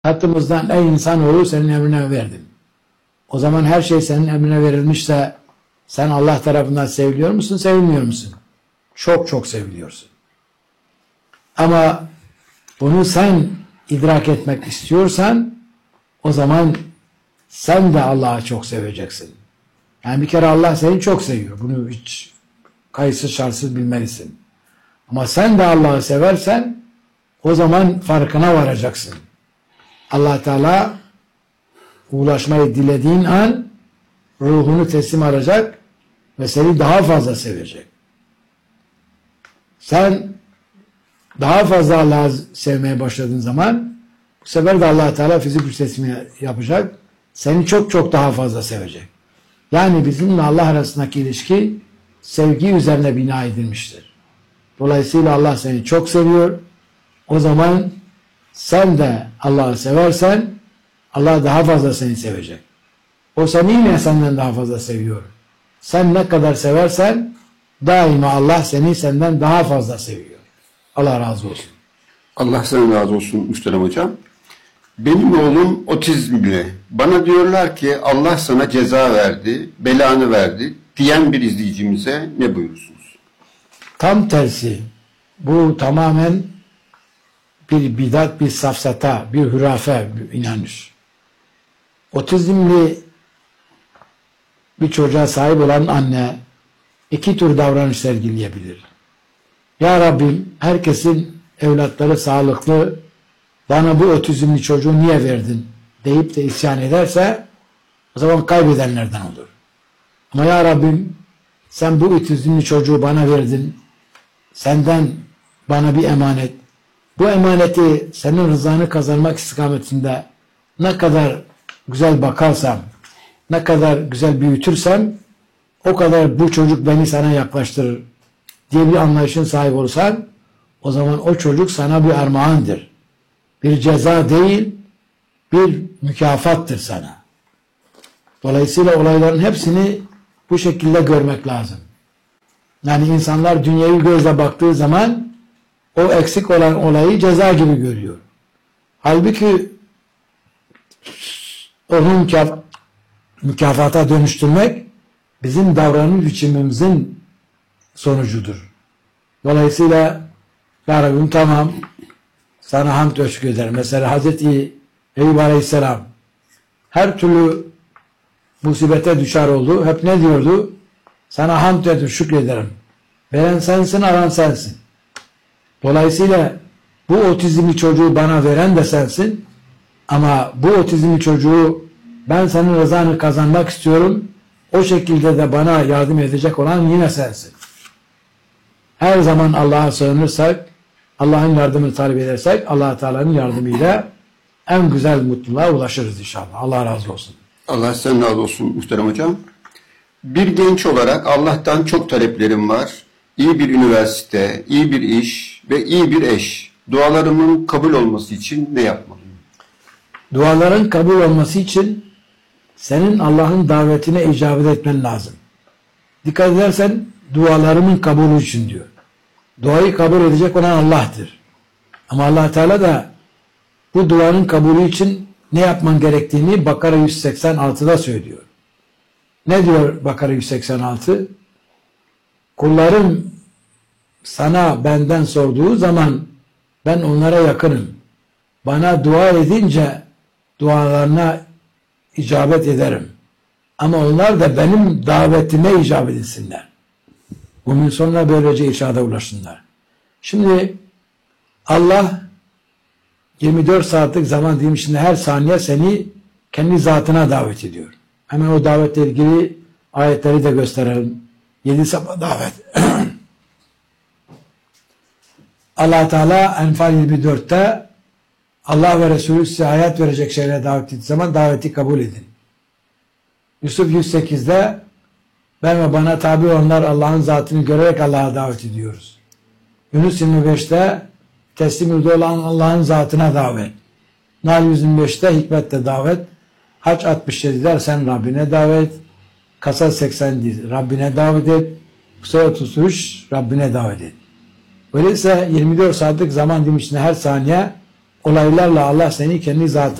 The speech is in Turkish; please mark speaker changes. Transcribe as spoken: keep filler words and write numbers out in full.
Speaker 1: Hattımızdan ey insanoğlu senin emrine verdim. O zaman her şey senin emrine verilmişse sen Allah tarafından seviliyor musun, sevilmiyor musun? Çok çok seviliyorsun. Ama bunu sen idrak etmek istiyorsan o zaman sen de Allah'ı çok seveceksin. Yani bir kere Allah seni çok seviyor. Bunu hiç kayıtsız şartsız bilmelisin. Ama sen de Allah'ı seversen o zaman farkına varacaksın. Allah Teala ulaşmayı dilediğin an ruhunu teslim alacak ve seni daha fazla sevecek. Sen daha fazla Allah'ı sevmeye başladığın zaman bu sefer de Allah Teala fizik güç teslimi yapacak. Seni çok çok daha fazla sevecek. Yani bizimle Allah arasındaki ilişki sevgi üzerine bina edilmiştir. Dolayısıyla Allah seni çok seviyor. O zaman sen de Allah'ı seversen Allah daha fazla seni sevecek. O seni yine senden daha fazla seviyor. Sen ne kadar seversen daima Allah seni senden daha fazla seviyor. Allah razı olsun.
Speaker 2: Allah sana razı olsun muhterem hocam. Benim oğlum otizmli. Bana diyorlar ki Allah sana ceza verdi, belanı verdi diyen bir izleyicimize ne buyurursunuz?
Speaker 1: Tam tersi. Bu tamamen bir bidat, bir safsata, bir hurafe, bir inanış. Otizmli bir çocuğa sahip olan anne iki tür davranış sergileyebilir. Ya Rabbim, herkesin evlatları sağlıklı, bana bu otizmli çocuğu niye verdin deyip de isyan ederse o zaman kaybedenlerden olur. Ama ya Rabbim, sen bu otizmli çocuğu bana verdin, senden bana bir emanet, bu emaneti senin rızanı kazanmak istikametinde ne kadar güzel bakarsam, ne kadar güzel büyütürsem o kadar bu çocuk beni sana yaklaştırır diye bir anlayışın sahibi olursan o zaman o çocuk sana bir armağandır. Bir ceza değil, bir mükafattır sana. Dolayısıyla olayların hepsini bu şekilde görmek lazım. Yani insanlar dünyayı gözle baktığı zaman o eksik olan olayı ceza gibi görüyor. Halbuki onu mükafata dönüştürmek bizim davranış biçimimizin sonucudur. Dolayısıyla ya Rabbim tamam sana hamd ve şükür ederim. Mesela Hazreti Eyüp Aleyhisselam her türlü musibete düşer oldu. Hep ne diyordu? Sana hamd ve şükür ederim. Veren sensin, alan sensin. Dolayısıyla bu otizmli çocuğu bana veren de sensin. Ama bu otizmli çocuğu ben senin rızanı kazanmak istiyorum. O şekilde de bana yardım edecek olan yine sensin. Her zaman Allah'a sığınırsak, Allah'ın yardımını talep edersek Allah Teala'nın yardımıyla en güzel mutluluğa ulaşırız inşallah. Allah razı olsun.
Speaker 2: Allah sen razı olsun muhterem hocam. Bir genç olarak Allah'tan çok taleplerim var. İyi bir üniversite, iyi bir iş ve iyi bir eş. Dualarımın kabul olması için ne yapmalıyım?
Speaker 1: Duaların kabul olması için senin Allah'ın davetine icabet etmen lazım. Dikkat edersen dualarımın kabulü için diyor. Duayı kabul edecek olan Allah'tır. Ama Allah Teala da bu duanın kabulü için ne yapman gerektiğini Bakara yüz seksen altıda söylüyor. Ne diyor Bakara yüz seksen altı? Kullarım sana benden sorduğu zaman ben onlara yakınım. Bana dua edince dualarına icabet ederim. Ama onlar da benim davetime icabet etsinler. Bunun sonuna böylece irşada ulaşsınlar. Şimdi Allah yirmi dört saatlik zaman dilimi içinde her saniye seni kendi zatına davet ediyor. Hemen o davetle ilgili ayetleri de gösterelim. Yedi sabah davet. Allah Teala Enfal yirmi dörtte Allah ve Resulü size hayat verecek şeylere davet ettiği zaman daveti kabul edin. Yusuf yüz sekizde ben ve bana tabi olanlar Allah'ın zatını görerek Allah'a davet ediyoruz. Yunus yirmi beşte teslim ürde olan Allah'ın zatına davet. Nahl yüz yirmi beşte hikmetle davet. Hac altmış yediler sen Rabbine davet. Kasas seksen Rabbine davet et. Kusura otuz üç Rabbine davet et. Öyleyse yirmi dört saatlik zaman dilimi içinde her saniye olaylarla Allah seni kendi zatı